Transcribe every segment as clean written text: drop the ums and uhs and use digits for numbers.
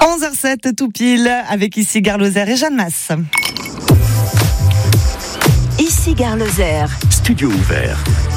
11h07 tout pile avec ici Gare Lozère et Jeanne Masse. Ici Gare Lozère. Studio ouvert.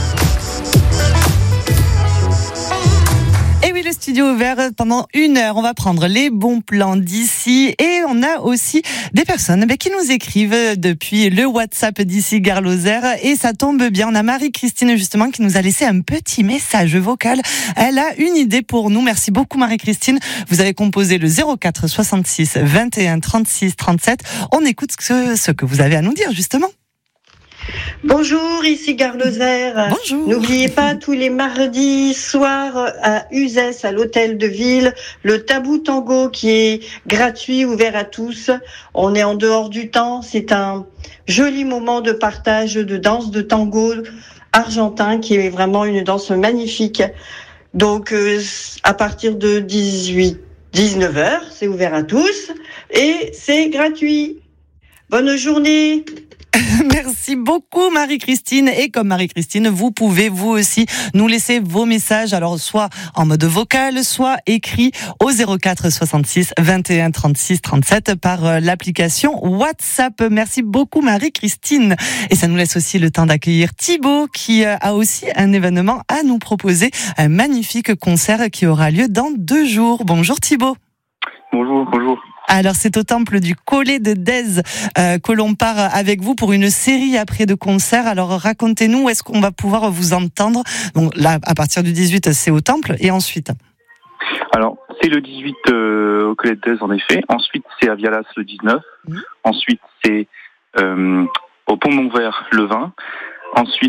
Et oui, le studio ouvert pendant 1 heure. On va prendre les bons plans d'ici et on a aussi des personnes qui nous écrivent depuis le WhatsApp d'ici Gare Lozère et ça tombe bien. On a Marie-Christine justement qui nous a laissé un petit message vocal. Elle a une idée pour nous. Merci beaucoup Marie-Christine. Vous avez composé le 04 66 21 36 37. On écoute ce que vous avez à nous dire justement. Bonjour, ici Gare Lozère. Bonjour. N'oubliez pas tous les mardis soirs à Uzès, à l'hôtel de ville, le Tabou Tango qui est gratuit, ouvert à tous. On est en dehors du temps. C'est un joli moment de partage de danse de tango argentin qui est vraiment une danse magnifique. Donc à partir de 19h, c'est ouvert à tous et c'est gratuit. Bonne journée. Merci beaucoup Marie-Christine et comme Marie-Christine vous pouvez vous aussi nous laisser vos messages alors soit en mode vocal soit écrit au 04 66 21 36 37 par l'application WhatsApp. Merci beaucoup Marie-Christine et ça nous laisse aussi le temps d'accueillir Thibaut qui a aussi un événement à nous proposer, un magnifique concert qui aura lieu dans 2 jours. Bonjour Thibaut. Bonjour. Alors c'est au temple du Collet de Dèze que l'on part avec vous pour une série après de concerts. Alors racontez-nous où est-ce qu'on va pouvoir vous entendre. Donc là à partir du 18 c'est au temple et ensuite. Alors c'est le 18 au Collet de Dèze en effet. Ensuite c'est à Vialas le 19. Ensuite c'est au Pont-Montvert le 20. Ensuite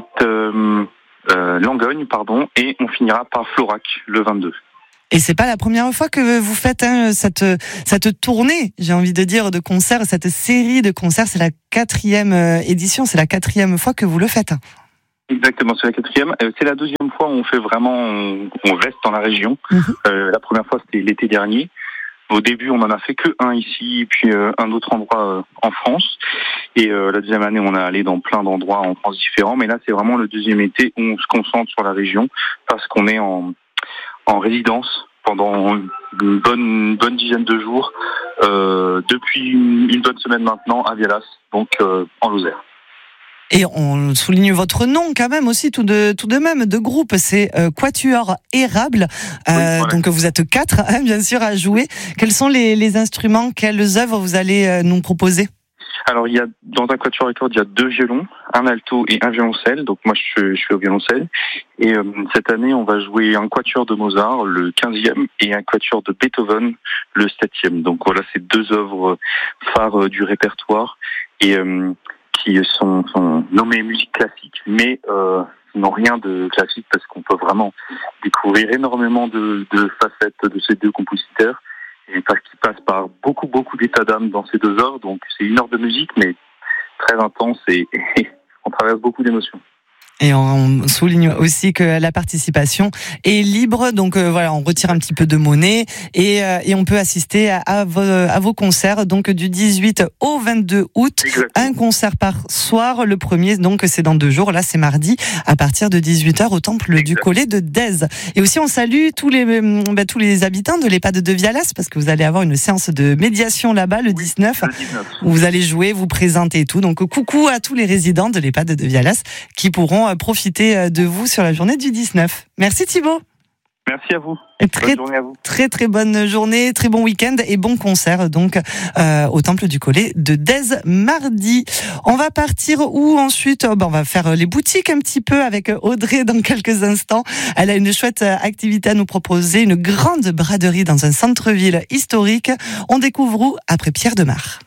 Langogne et on finira par Florac le 22. Et c'est pas la première fois que vous faites cette tournée, j'ai envie de dire, de concerts, cette série de concerts. C'est la 4e édition, c'est la 4e fois que vous le faites. Exactement, c'est la 4e. C'est la 2e fois où on fait vraiment, on reste dans la région. La première fois, c'était l'été dernier. Au début, on en a fait que un ici, puis un autre endroit en France. Et la 2e année, on est allé dans plein d'endroits en France différents. Mais là, c'est vraiment le 2e été où on se concentre sur la région parce qu'on est en résidence pendant une bonne dizaine de jours, depuis une bonne semaine maintenant à Vialas, donc en Lozère. Et on souligne votre nom quand même aussi tout de même de groupe, c'est Quatuor Érable. Oui, voilà. Donc vous êtes 4 bien sûr à jouer. Quels sont les instruments, quelles œuvres vous allez nous proposer? Alors il y a dans un quatuor record, il y a 2 violons, un alto et un violoncelle. Donc moi je suis au violoncelle. Et cette année on va jouer un quatuor de Mozart, le 15e, et un quatuor de Beethoven, le 7e. Donc voilà, c'est 2 œuvres phares du répertoire et qui sont nommées musique classique, mais n'ont rien de classique parce qu'on peut vraiment découvrir énormément de facettes de ces 2 compositeurs. Et parce qu'il passe par beaucoup d'états d'âme dans ces 2 œuvres, donc c'est 1 heure de musique, mais très intense et on traverse beaucoup d'émotions. Et on souligne aussi que la participation est libre, donc voilà, on retire un petit peu de monnaie et on peut assister à vos concerts, donc du 18 au 22 août, Exactement. Un concert par soir. Le premier, donc c'est dans 2 jours, là c'est mardi, à partir de 18h au temple du Collet de Dèze. Et aussi on salue tous les habitants de l'EHPAD de Vialas, parce que vous allez avoir une séance de médiation là-bas le 19, où vous allez jouer, vous présenter et tout. Donc coucou à tous les résidents de l'EHPAD de Vialas qui pourront profiter de vous sur la journée du 19. Merci Thibaut. Merci à vous. Et bonne journée à vous. Très bonne journée, très bon week-end et bon concert donc au temple du Collet de Dèze mardi. On va partir où ensuite? On va faire les boutiques un petit peu avec Audrey dans quelques instants. Elle a une chouette activité à nous proposer, une grande braderie dans un centre-ville historique. On découvre où après Pierre Demar.